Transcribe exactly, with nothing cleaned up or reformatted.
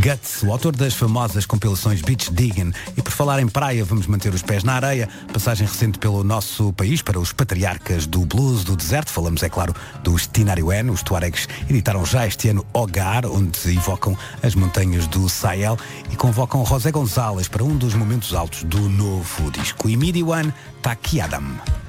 Guts, o autor das famosas compilações Beach Diggin'. E por falar em praia, vamos manter os pés na areia. Passagem recente pelo nosso país para os patriarcas do blues do deserto. Falamos, é claro, dos Tinariwen. Os tuaregs editaram já este ano Hogar, onde evocam as montanhas do Sahel e convocam José González para um dos momentos altos do novo disco. E Midi One, Taki Adam.